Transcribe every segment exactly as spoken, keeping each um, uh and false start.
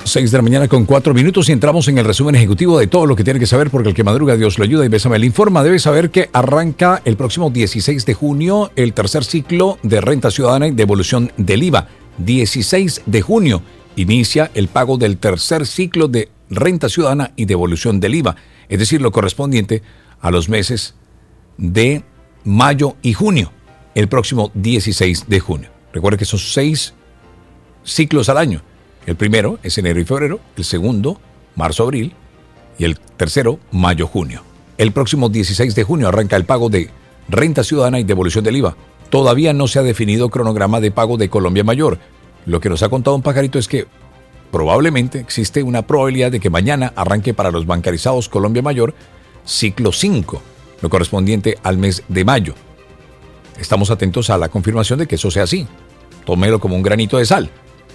seis de la mañana con cuatro minutos y entramos en el resumen ejecutivo de todo lo que tiene que saber, porque el que madruga Dios lo ayuda y Bésame le informa. Debe saber que arranca el próximo dieciséis de junio el tercer ciclo de renta ciudadana y devolución del I V A. dieciséis de junio inicia el pago del tercer ciclo de renta ciudadana y devolución del I V A, es decir, lo correspondiente a los meses de mayo y junio, el próximo dieciséis de junio. Recuerde que son seis ciclos al año. El primero es enero y febrero, el segundo, marzo-abril, y el tercero, mayo-junio. El próximo dieciséis de junio arranca el pago de renta ciudadana y devolución del I V A. Todavía no se ha definido cronograma de pago de Colombia Mayor. Lo que nos ha contado un pajarito es que probablemente existe una probabilidad de que mañana arranque para los bancarizados Colombia Mayor ciclo cinco, lo correspondiente al mes de mayo. Estamos atentos a la confirmación de que eso sea así. Tómelo como un granito de sal.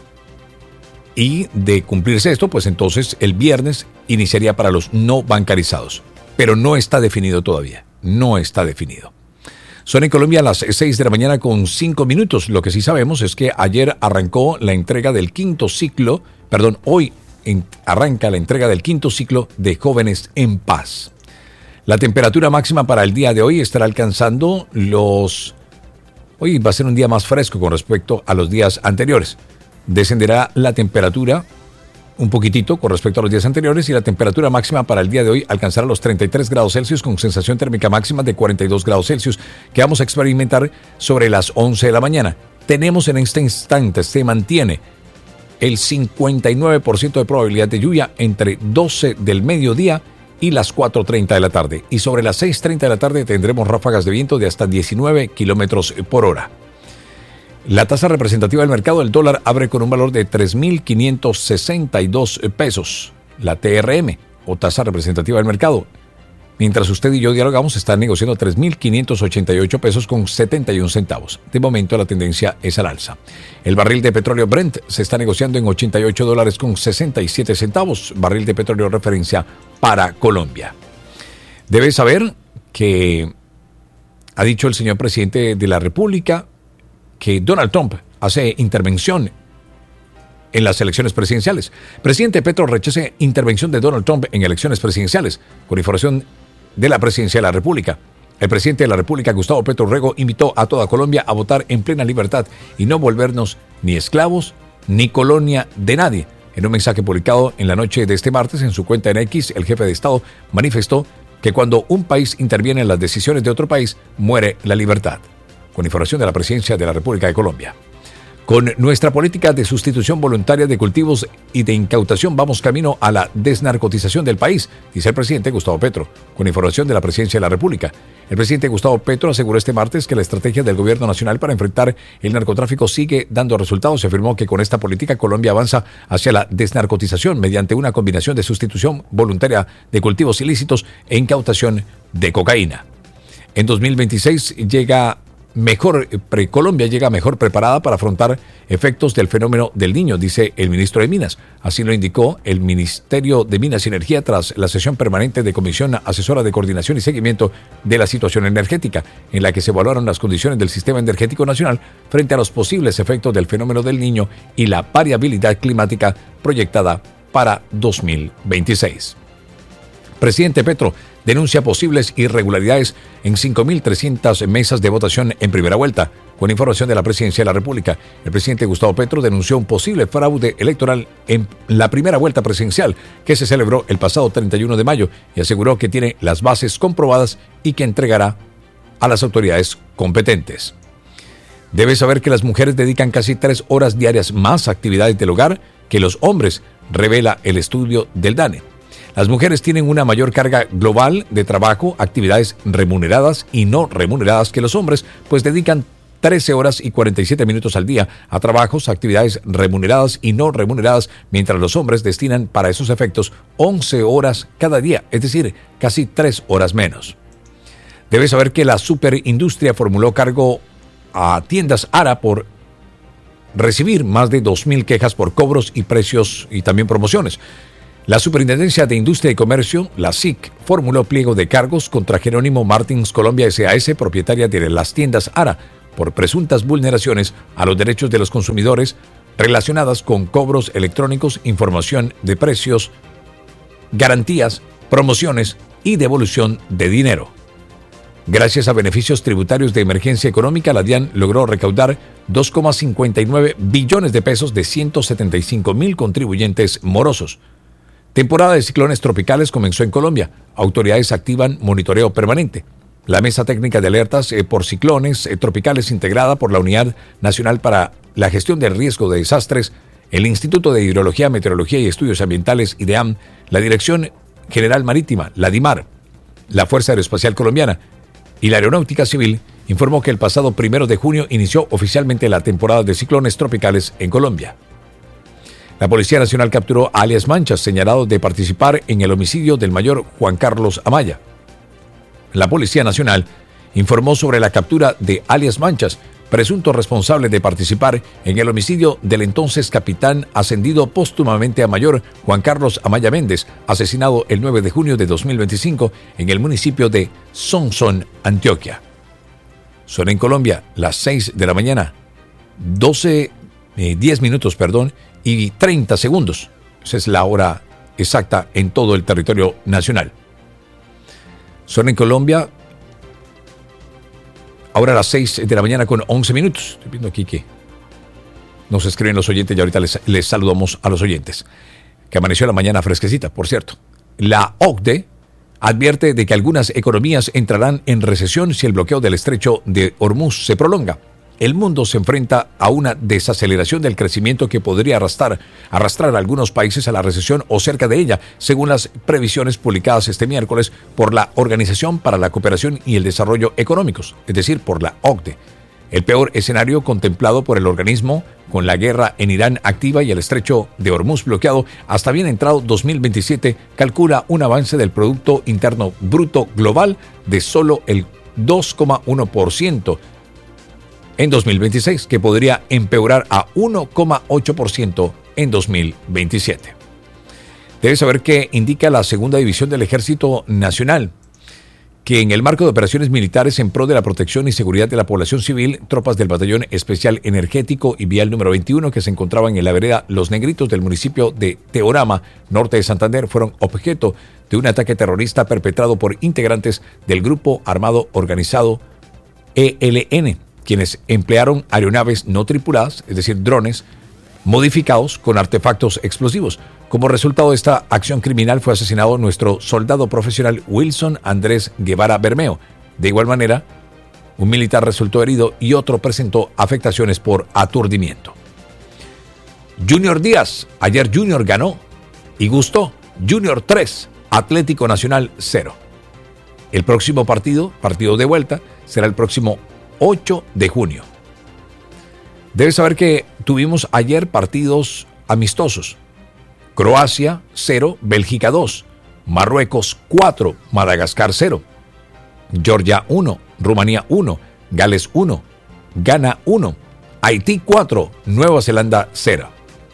Y de cumplirse esto, pues entonces el viernes iniciaría para los no bancarizados. Pero no está definido todavía. No está definido. Son en Colombia a las seis de la mañana con cinco minutos. Lo que sí sabemos es que ayer arrancó la entrega del quinto ciclo, perdón, hoy en, arranca la entrega del quinto ciclo de Jóvenes en Paz. La temperatura máxima para el día de hoy estará alcanzando los... Hoy va a ser un día más fresco con respecto a los días anteriores. Descenderá la temperatura un poquitito con respecto a los días anteriores y la temperatura máxima para el día de hoy alcanzará los treinta y tres grados Celsius con sensación térmica máxima de cuarenta y dos grados Celsius que vamos a experimentar sobre las once de la mañana. Tenemos en este instante, se mantiene el cincuenta y nueve por ciento de probabilidad de lluvia entre doce del mediodía y las cuatro treinta de la tarde. Y sobre las seis treinta de la tarde tendremos ráfagas de viento de hasta diecinueve kilómetros por hora. La tasa representativa del mercado del dólar abre con un valor de tres mil quinientos sesenta y dos pesos. La T R M, o tasa representativa del mercado, mientras usted y yo dialogamos, está negociando tres mil quinientos ochenta y ocho pesos con setenta y un centavos. De momento la tendencia es al alza. El barril de petróleo Brent se está negociando en ochenta y ocho dólares con sesenta y siete centavos. Barril de petróleo referencia para Colombia. Debe saber que ha dicho el señor presidente de la República que Donald Trump hace intervención en las elecciones presidenciales. Presidente Petro rechaza intervención de Donald Trump en elecciones presidenciales. Con información de la Presidencia de la República, el presidente de la República, Gustavo Petro Rego, invitó a toda Colombia a votar en plena libertad y no volvernos ni esclavos ni colonia de nadie. En un mensaje publicado en la noche de este martes en su cuenta en X, el jefe de Estado manifestó que cuando un país interviene en las decisiones de otro país, muere la libertad. Con información de la Presidencia de la República de Colombia. Con nuestra política de sustitución voluntaria de cultivos y de incautación vamos camino a la desnarcotización del país, dice el presidente Gustavo Petro, con información de la Presidencia de la República. El presidente Gustavo Petro aseguró este martes que la estrategia del gobierno nacional para enfrentar el narcotráfico sigue dando resultados. Se afirmó que con esta política Colombia avanza hacia la desnarcotización mediante una combinación de sustitución voluntaria de cultivos ilícitos e incautación de cocaína. En dos mil veintiséis llega... Mejor, pre Colombia llega mejor preparada para afrontar efectos del fenómeno del Niño, dice el ministro de Minas. Así lo indicó el Ministerio de Minas y Energía tras la sesión permanente de Comisión Asesora de Coordinación y Seguimiento de la Situación Energética, en la que se evaluaron las condiciones del sistema energético nacional frente a los posibles efectos del fenómeno del Niño y la variabilidad climática proyectada para dos mil veintiséis. Presidente Petro denuncia posibles irregularidades en cinco mil trescientas mesas de votación en primera vuelta. Con información de la Presidencia de la República, el presidente Gustavo Petro denunció un posible fraude electoral en la primera vuelta presidencial que se celebró el pasado treinta y uno de mayo y aseguró que tiene las bases comprobadas y que entregará a las autoridades competentes. Debe saber que las mujeres dedican casi tres horas diarias más a actividades del hogar que los hombres, revela el estudio del DANE. Las mujeres tienen una mayor carga global de trabajo, actividades remuneradas y no remuneradas que los hombres, pues dedican trece horas y cuarenta y siete minutos al día a trabajos, actividades remuneradas y no remuneradas, mientras los hombres destinan para esos efectos once horas cada día, es decir, casi tres horas menos. Debe saber que la superindustria formuló cargo a tiendas Ara por recibir más de dos mil quejas por cobros y precios y también promociones. La Superintendencia de Industria y Comercio, la S I C, formuló pliego de cargos contra Jerónimo Martins Colombia S A S, propietaria de las tiendas Ara, por presuntas vulneraciones a los derechos de los consumidores relacionadas con cobros electrónicos, información de precios, garantías, promociones y devolución de dinero. Gracias a beneficios tributarios de emergencia económica, la DIAN logró recaudar dos coma cincuenta y nueve billones de pesos de ciento setenta y cinco mil contribuyentes morosos. Temporada de ciclones tropicales comenzó en Colombia. Autoridades activan monitoreo permanente. La Mesa Técnica de Alertas eh, por Ciclones eh, Tropicales, integrada por la Unidad Nacional para la Gestión del Riesgo de Desastres, el Instituto de Hidrología, Meteorología y Estudios Ambientales, IDEAM, la Dirección General Marítima, la DIMAR, la Fuerza Aeroespacial Colombiana y la Aeronáutica Civil, informó que el pasado primero de junio inició oficialmente la temporada de ciclones tropicales en Colombia. La Policía Nacional capturó a alias Manchas, señalado de participar en el homicidio del mayor Juan Carlos Amaya. La Policía Nacional informó sobre la captura de alias Manchas, presunto responsable de participar en el homicidio del entonces capitán ascendido póstumamente a mayor Juan Carlos Amaya Méndez, asesinado el nueve de junio de dos mil veinticinco en el municipio de Sonsón, Antioquia. Son en Colombia las seis de la mañana, doce, eh, diez minutos, perdón, y treinta segundos. Esa es la hora exacta en todo el territorio nacional. Son en Colombia ahora a las seis de la mañana con once minutos. Estoy viendo aquí que nos escriben los oyentes y ahorita les, les saludamos a los oyentes. Que amaneció la mañana fresquecita, por cierto. La O C D E advierte de que algunas economías entrarán en recesión si el bloqueo del estrecho de Hormuz se prolonga. El mundo se enfrenta a una desaceleración del crecimiento que podría arrastrar, arrastrar a algunos países a la recesión o cerca de ella, según las previsiones publicadas este miércoles por la Organización para la Cooperación y el Desarrollo Económicos, es decir, por la O C D E. El peor escenario contemplado por el organismo, con la guerra en Irán activa y el estrecho de Hormuz bloqueado hasta bien entrado dos mil veintisiete, calcula un avance del Producto Interno Bruto Global de solo el dos coma uno por ciento en dos mil veintiséis, que podría empeorar a uno coma ocho por ciento en dos mil veintisiete. Debes saber que indica la Segunda División del Ejército Nacional que en el marco de operaciones militares en pro de la protección y seguridad de la población civil, tropas del Batallón Especial Energético y Vial número veintiuno, que se encontraban en la vereda Los Negritos del municipio de Teorama, norte de Santander, fueron objeto de un ataque terrorista perpetrado por integrantes del Grupo Armado Organizado E L N, quienes emplearon aeronaves no tripuladas, es decir, drones, modificados con artefactos explosivos. Como resultado de esta acción criminal fue asesinado nuestro soldado profesional Wilson Andrés Guevara Bermeo. De igual manera, un militar resultó herido y otro presentó afectaciones por aturdimiento. Junior Díaz, ayer Junior ganó y gustó. Junior tres, Atlético Nacional cero. El próximo partido, partido de vuelta, será el próximo ocho de junio. Debes saber que tuvimos ayer partidos amistosos. Croacia cero, Bélgica dos, Marruecos cuatro, Madagascar cero, Georgia uno, Rumanía uno, Gales uno, Ghana uno, Haití cuatro, Nueva Zelanda cero.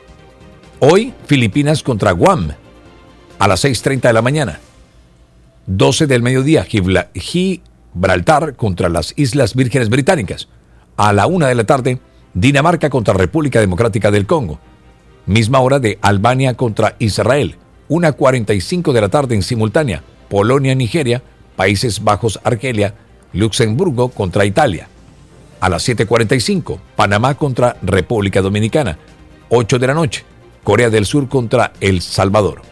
Hoy Filipinas contra Guam a las seis treinta de la mañana. doce del mediodía Gibraltar contra las Islas Vírgenes Británicas. A la una de la tarde Dinamarca contra República Democrática del Congo. Misma hora de Albania contra Israel. una cuarenta y cinco de la tarde en simultánea. Polonia, Nigeria, Países Bajos, Argelia, Luxemburgo contra Italia. A las siete cuarenta y cinco, Panamá contra República Dominicana. ocho de la noche, Corea del Sur contra El Salvador.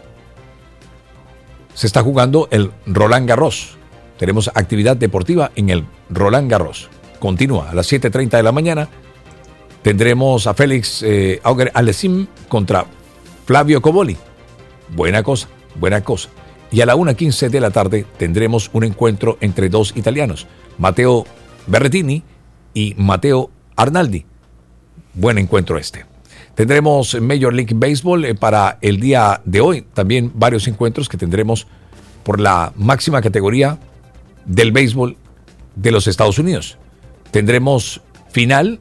Se está jugando el Roland Garros. Tenemos actividad deportiva en el Roland Garros. Continúa a las siete treinta de la mañana. Tendremos a Félix eh, Auger-Aliassime contra Flavio Cobolli. Buena cosa, buena cosa. Y a la una quince de la tarde tendremos un encuentro entre dos italianos, Matteo Berrettini y Matteo Arnaldi. Buen encuentro este. Tendremos Major League Baseball eh, para el día de hoy. También varios encuentros que tendremos por la máxima categoría del béisbol de los Estados Unidos. Tendremos final,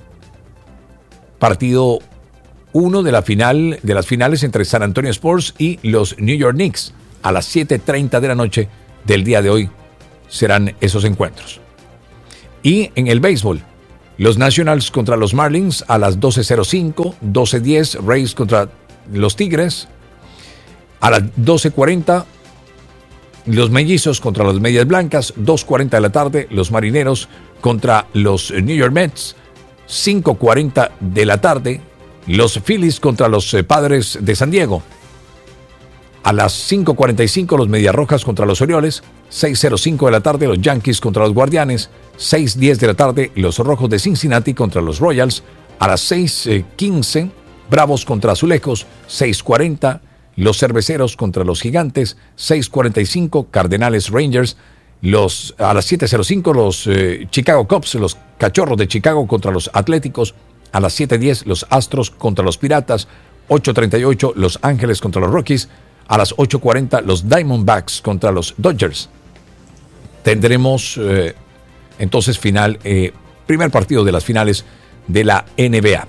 partido uno de la final de las finales entre San Antonio Spurs y los New York Knicks. A las siete treinta de la noche del día de hoy serán esos encuentros. Y en el béisbol, Los Nationals contra los Marlins a las doce cero cinco, doce diez, Rays contra los Tigres. A las doce cuarenta, los Mellizos contra los Medias Blancas. dos cuarenta de la tarde, los Marineros contra los New York Mets. cinco cuarenta de la tarde, los Phillies contra los Padres de San Diego. A las cinco cuarenta y cinco, los Medias Rojas contra los Orioles. seis cero cinco de la tarde, los Yankees contra los Guardianes. seis diez de la tarde, los Rojos de Cincinnati contra los Royals. A las seis quince, Bravos contra Azulejos. seis cuarenta, los Cerveceros contra los Gigantes. seis cuarenta y cinco, Cardenales Rangers. Los, a las siete cero cinco, los eh, Chicago Cubs, los Cachorros de Chicago contra los Atléticos. A las siete diez, los Astros contra los Piratas. ocho treinta y ocho, los Ángeles contra los Rockies. A las ocho cuarenta, los Diamondbacks contra los Dodgers. Tendremos eh, entonces final, eh, primer partido de las finales de la N B A.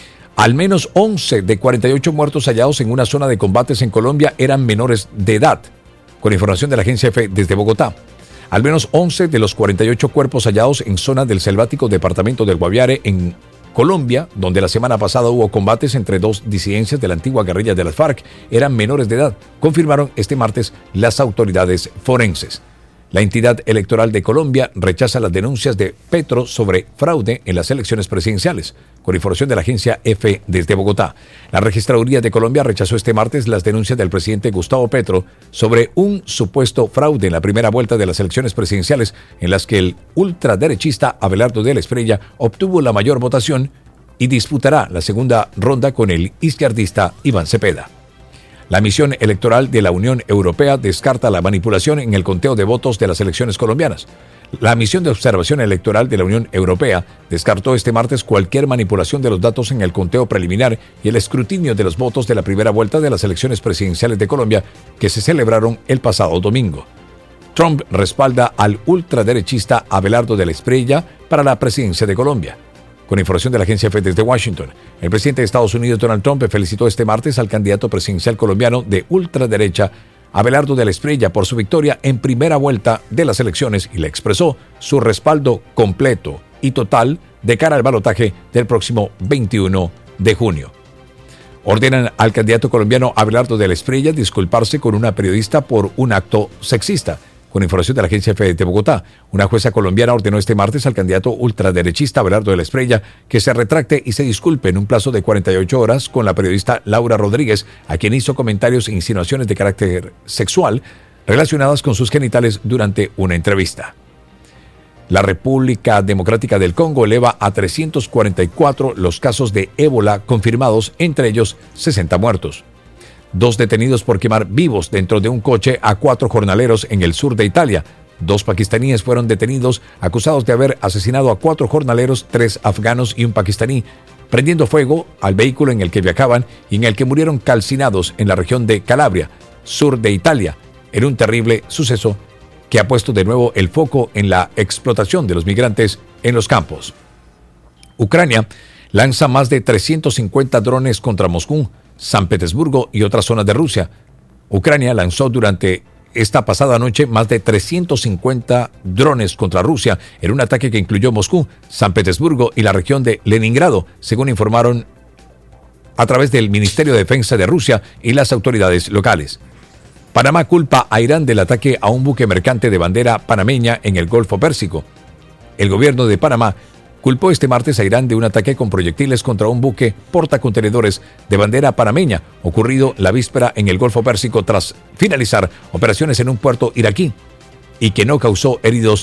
Al menos once de cuarenta y ocho muertos hallados en una zona de combates en Colombia eran menores de edad, con información de la agencia EFE desde Bogotá. Al menos once de los cuarenta y ocho cuerpos hallados en zona del selvático departamento del Guaviare en Colombia, donde la semana pasada hubo combates entre dos disidencias de la antigua guerrilla de las FARC, eran menores de edad, confirmaron este martes las autoridades forenses. La entidad electoral de Colombia rechaza las denuncias de Petro sobre fraude en las elecciones presidenciales, con información de la agencia EFE desde Bogotá. La Registraduría de Colombia rechazó este martes las denuncias del presidente Gustavo Petro sobre un supuesto fraude en la primera vuelta de las elecciones presidenciales, en las que el ultraderechista Abelardo de la Espriella obtuvo la mayor votación y disputará la segunda ronda con el izquierdista Iván Cepeda. La misión electoral de la Unión Europea descarta la manipulación en el conteo de votos de las elecciones colombianas. La misión de observación electoral de la Unión Europea descartó este martes cualquier manipulación de los datos en el conteo preliminar y el escrutinio de los votos de la primera vuelta de las elecciones presidenciales de Colombia que se celebraron el pasado domingo. Trump respalda al ultraderechista Abelardo de la Espriella para la presidencia de Colombia. Con información de la agencia EFE desde Washington, el presidente de Estados Unidos, Donald Trump, felicitó este martes al candidato presidencial colombiano de ultraderecha, Abelardo de la Espriella, por su victoria en primera vuelta de las elecciones y le expresó su respaldo completo y total de cara al balotaje del próximo veintiuno de junio. Ordenan al candidato colombiano Abelardo de la Espriella disculparse con una periodista por un acto sexista. Con información de la agencia EFE de Bogotá, una jueza colombiana ordenó este martes al candidato ultraderechista Abelardo de la Espriella que se retracte y se disculpe en un plazo de cuarenta y ocho horas con la periodista Laura Rodríguez, a quien hizo comentarios e insinuaciones de carácter sexual relacionadas con sus genitales durante una entrevista. La República Democrática del Congo eleva a trescientos cuarenta y cuatro los casos de ébola confirmados, entre ellos sesenta muertos. Dos detenidos por quemar vivos dentro de un coche a cuatro jornaleros en el sur de Italia. Dos pakistaníes fueron detenidos acusados de haber asesinado a cuatro jornaleros, tres afganos y un pakistaní, prendiendo fuego al vehículo en el que viajaban y en el que murieron calcinados en la región de Calabria, sur de Italia, en un terrible suceso que ha puesto de nuevo el foco en la explotación de los migrantes en los campos. Ucrania lanza más de trescientos cincuenta drones contra Moscú, San Petersburgo y otras zonas de Rusia. Ucrania lanzó durante esta pasada noche más de trescientos cincuenta drones contra Rusia en un ataque que incluyó Moscú, San Petersburgo y la región de Leningrado, según informaron a través del Ministerio de Defensa de Rusia y las autoridades locales. Panamá culpa a Irán del ataque a un buque mercante de bandera panameña en el Golfo Pérsico. El gobierno de Panamá culpó este martes a Irán de un ataque con proyectiles contra un buque portacontenedores de bandera panameña ocurrido la víspera en el Golfo Pérsico tras finalizar operaciones en un puerto iraquí y que no causó heridos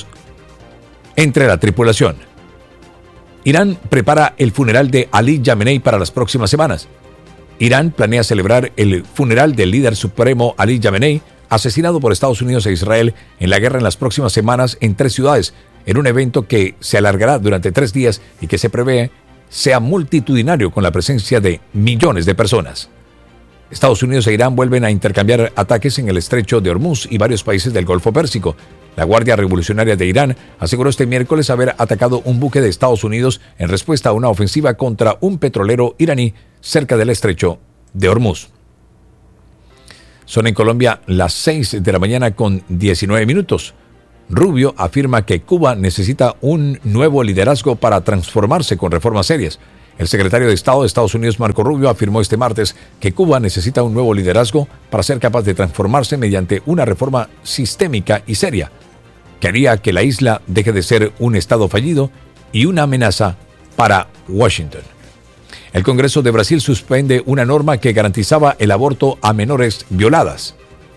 entre la tripulación. Irán prepara el funeral de Ali Jamenei para las próximas semanas. Irán planea celebrar el funeral del líder supremo Ali Jamenei, asesinado por Estados Unidos e Israel en la guerra en las próximas semanas en tres ciudades, en un evento que se alargará durante tres días y que se prevé sea multitudinario con la presencia de millones de personas. Estados Unidos e Irán vuelven a intercambiar ataques en el estrecho de Hormuz y varios países del Golfo Pérsico. La Guardia Revolucionaria de Irán aseguró este miércoles haber atacado un buque de Estados Unidos en respuesta a una ofensiva contra un petrolero iraní cerca del estrecho de Hormuz. Son en Colombia las seis de la mañana con diecinueve minutos. Rubio afirma que Cuba necesita un nuevo liderazgo para transformarse con reformas serias. El secretario de Estado de Estados Unidos, Marco Rubio, afirmó este martes que Cuba necesita un nuevo liderazgo para ser capaz de transformarse mediante una reforma sistémica y seria, que haría que la isla deje de ser un Estado fallido y una amenaza para Washington. El Congreso de Brasil suspende una norma que garantizaba el aborto a menores violadas.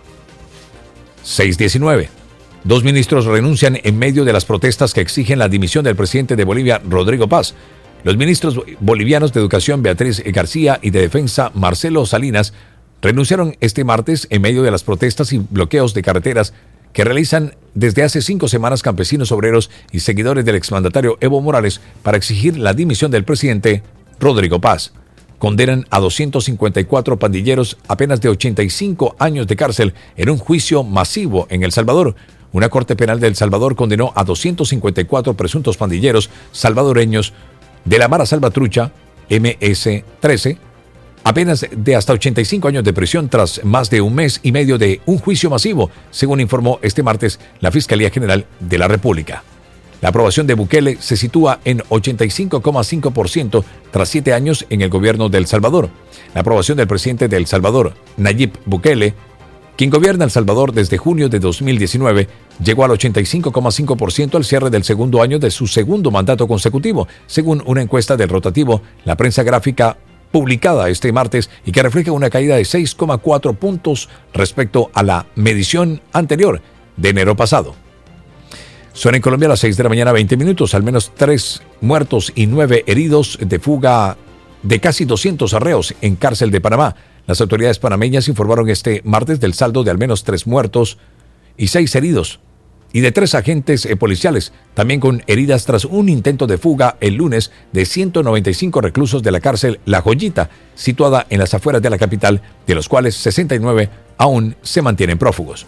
seis diecinueve. Dos ministros renuncian en medio de las protestas que exigen la dimisión del presidente de Bolivia, Rodrigo Paz. Los ministros bolivianos de Educación, Beatriz García, y de Defensa, Marcelo Salinas, renunciaron este martes en medio de las protestas y bloqueos de carreteras que realizan desde hace cinco semanas campesinos, obreros y seguidores del exmandatario Evo Morales para exigir la dimisión del presidente Rodrigo Paz. Condenan a doscientos cincuenta y cuatro pandilleros a penas de ochenta y cinco años de cárcel en un juicio masivo en El Salvador. Una corte penal de El Salvador condenó a doscientos cincuenta y cuatro presuntos pandilleros salvadoreños de la Mara Salvatrucha, eme ese trece, a penas de hasta ochenta y cinco años de prisión tras más de un mes y medio de un juicio masivo, según informó este martes la Fiscalía General de la República. La aprobación de Bukele se sitúa en ochenta y cinco coma cinco por ciento tras siete años en el gobierno de El Salvador. La aprobación del presidente de El Salvador, Nayib Bukele, quien gobierna El Salvador desde junio de dos mil diecinueve, llegó al ochenta y cinco coma cinco por ciento al cierre del segundo año de su segundo mandato consecutivo, según una encuesta del rotativo La Prensa Gráfica publicada este martes y que refleja una caída de seis coma cuatro puntos respecto a la medición anterior de enero pasado. Son en Colombia a las seis de la mañana, veinte minutos, al menos tres muertos y nueve heridos de fuga de casi doscientos arreos en cárcel de Panamá. Las autoridades panameñas informaron este martes del saldo de al menos tres muertos y seis heridos, y de tres agentes eh, policiales, también con heridas tras un intento de fuga el lunes de ciento noventa y cinco reclusos de la cárcel La Joyita, situada en las afueras de la capital, de los cuales sesenta y nueve aún se mantienen prófugos.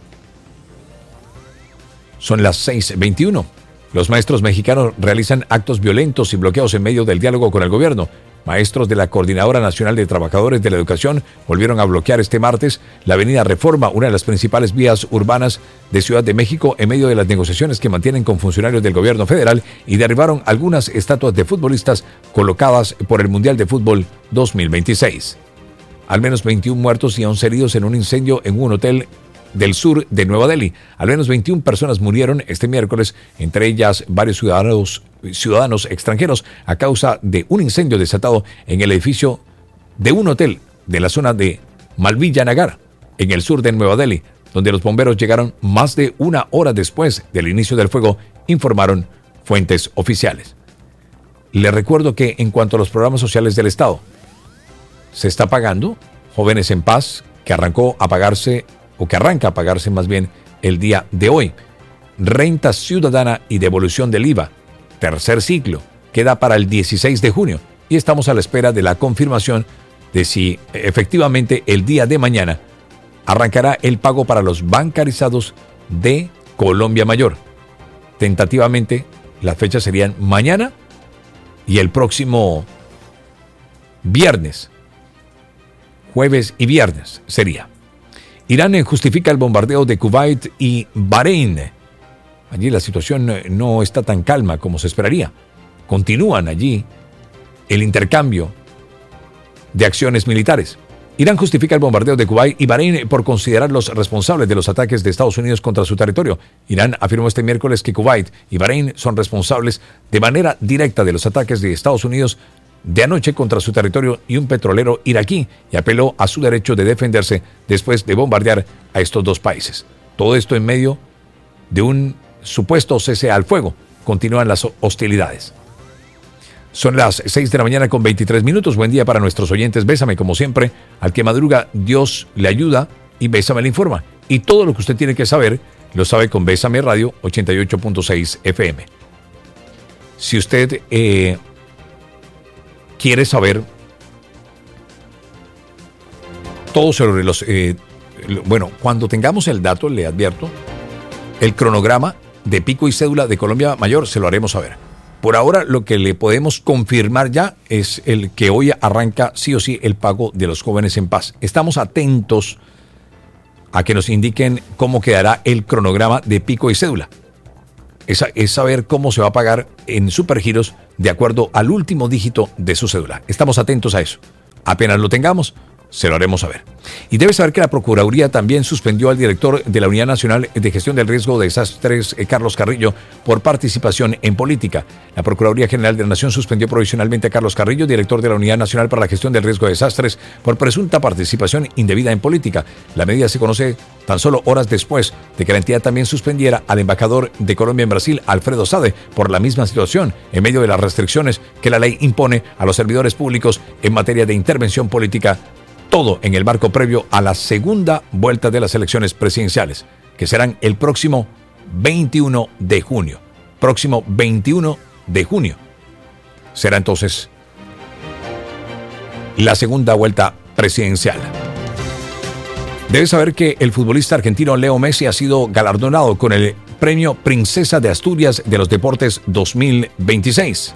Son las seis veintiuno. Los maestros mexicanos realizan actos violentos y bloqueos en medio del diálogo con el gobierno. Maestros de la Coordinadora Nacional de Trabajadores de la Educación volvieron a bloquear este martes la avenida Reforma, una de las principales vías urbanas de Ciudad de México, en medio de las negociaciones que mantienen con funcionarios del gobierno federal, y derribaron algunas estatuas de futbolistas colocadas por el Mundial de Fútbol dos mil veintiséis. Al menos veintiún muertos y once heridos en un incendio en un hotel del sur de Nueva Delhi. Al menos veintiuna personas murieron este miércoles, entre ellas varios ciudadanos, ciudadanos extranjeros, a causa de un incendio desatado en el edificio de un hotel de la zona de Malviya Nagar, en el sur de Nueva Delhi, donde los bomberos llegaron más de una hora después del inicio del fuego, informaron fuentes oficiales. Les recuerdo que en cuanto a los programas sociales del Estado, se está pagando Jóvenes en Paz, que arrancó a pagarse o que arranca a pagarse más bien el día de hoy. Renta ciudadana y devolución del I V A, tercer ciclo, queda para el dieciséis de junio y estamos a la espera de la confirmación de si efectivamente el día de mañana arrancará el pago para los bancarizados de Colombia Mayor. Tentativamente, las fechas serían mañana y el próximo viernes, jueves y viernes sería. Irán justifica el bombardeo de Kuwait y Bahrein. Allí la situación no está tan calma como se esperaría. Continúan allí el intercambio de acciones militares. Irán justifica el bombardeo de Kuwait y Bahrein por considerarlos responsables de los ataques de Estados Unidos contra su territorio. Irán afirmó este miércoles que Kuwait y Bahrein son responsables de manera directa de los ataques de Estados Unidos de anoche contra su territorio y un petrolero iraquí, y apeló a su derecho de defenderse después de bombardear a estos dos países. Todo esto en medio de un supuesto cese al fuego. Continúan las hostilidades. Son las seis de la mañana con veintitrés minutos. Buen día para nuestros oyentes. Bésame, como siempre, al que madruga, Dios le ayuda, y Bésame le informa. Y todo lo que usted tiene que saber, lo sabe con Bésame Radio ochenta y ocho punto seis F M. Si usted eh, quiere saber todo sobre los... Eh, bueno, cuando tengamos el dato, le advierto, el cronograma de pico y cédula de Colombia Mayor, se lo haremos saber. Por ahora, lo que le podemos confirmar ya es el que hoy arranca sí o sí el pago de los Jóvenes en Paz. Estamos atentos a que nos indiquen cómo quedará el cronograma de pico y cédula. Es, es saber cómo se va a pagar en Supergiros de acuerdo al último dígito de su cédula. Estamos atentos a eso. Apenas lo tengamos, se lo haremos saber. Y debe saber que la Procuraduría también suspendió al director de la Unidad Nacional de Gestión del Riesgo de Desastres, Carlos Carrillo, por participación en política. La Procuraduría General de la Nación suspendió provisionalmente a Carlos Carrillo, director de la Unidad Nacional para la Gestión del Riesgo de Desastres, por presunta participación indebida en política. La medida se conoce tan solo horas después de que la entidad también suspendiera al embajador de Colombia en Brasil, Alfredo Sade, por la misma situación, en medio de las restricciones que la ley impone a los servidores públicos en materia de intervención política. Todo en el marco previo a la segunda vuelta de las elecciones presidenciales, que serán el próximo veintiuno de junio. Próximo veintiuno de junio. Será entonces la segunda vuelta presidencial. Debes saber que el futbolista argentino Leo Messi ha sido galardonado con el premio Princesa de Asturias de los Deportes dos mil veintiséis.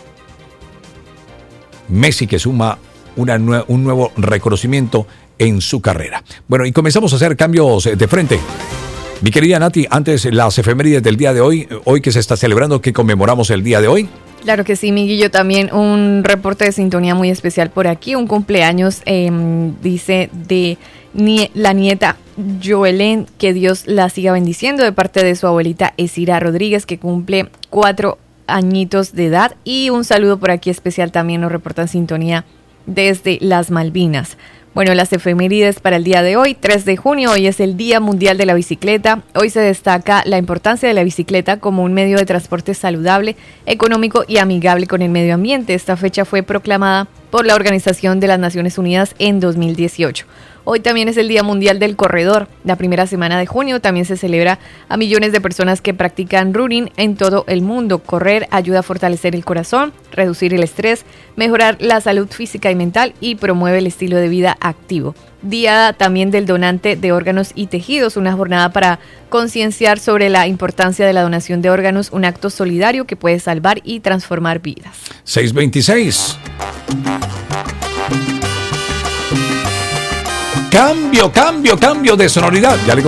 Messi, que suma Una nue- un nuevo reconocimiento en su carrera. Bueno, y comenzamos a hacer cambios de frente. Mi querida Nati, antes las efemérides del día de hoy, hoy que se está celebrando, que conmemoramos el día de hoy. Claro que sí, Miguillo, también un reporte de sintonía muy especial por aquí, un cumpleaños, eh, dice, de nie- la nieta Joelén, que Dios la siga bendiciendo, de parte de su abuelita Esira Rodríguez, que cumple cuatro añitos de edad, y un saludo por aquí especial también nos reporta en sintonía desde las Malvinas. Bueno, las efemérides para el día de hoy, tres de junio, hoy es el Día Mundial de la Bicicleta. Hoy se destaca la importancia de la bicicleta como un medio de transporte saludable, económico y amigable con el medio ambiente. Esta fecha fue proclamada por la Organización de las Naciones Unidas en dos mil dieciocho. Hoy también es el Día Mundial del Corredor. La primera semana de junio también se celebra a millones de personas que practican running en todo el mundo. Correr ayuda a fortalecer el corazón, reducir el estrés, mejorar la salud física y mental y promueve el estilo de vida activo. Día también del donante de órganos y tejidos, una jornada para concienciar sobre la importancia de la donación de órganos, un acto solidario que puede salvar y transformar vidas. seis veintiséis. Cambio, cambio, cambio de sonoridad. Ya le